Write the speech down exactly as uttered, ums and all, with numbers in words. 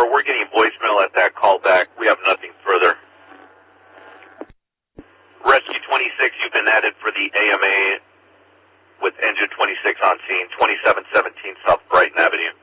four, we're getting voicemail at that callback. We have nothing further. Rescue twenty-six, you've been added for the A M A with engine twenty-six on scene, twenty-seven seventeen South Brighton Avenue.